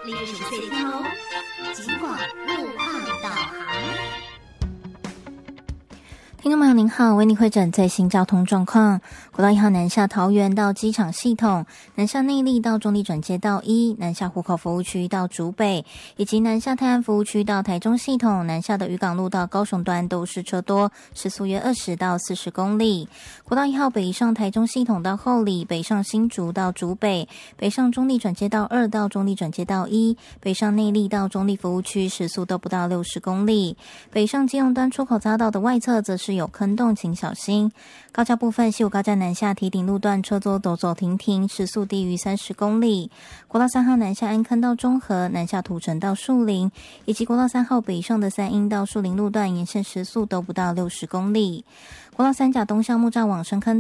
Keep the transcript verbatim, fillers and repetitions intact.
利用手册听哦。尽管路况导航。 听众朋友您好，为您汇诊最新交通状况。国道一号南下桃园到机场系统，南下内壢到中壢转接道一，南下湖口服务区到竹北，以及南下泰安服务区到台中系统，南下的渔港路到高雄段都是车多，时速约二十到四十公里。国道一号北上台中系统到后里，北上新竹到竹北，北上中壢转接道二到中壢转接道一，北上内壢到中壢服务区时速都不到六十公里。北上基隆端出口匝道的外侧则是有坑洞，请小心。高架部分，西武高架南下堤顶路段车多走走停停，时速低于三十公里。国道三号南下安坑到中和，南下土城到树林，以及国道三号北上的三鶯到树林路段沿线时速都不到六十公里。国道三甲东向木栅往深坑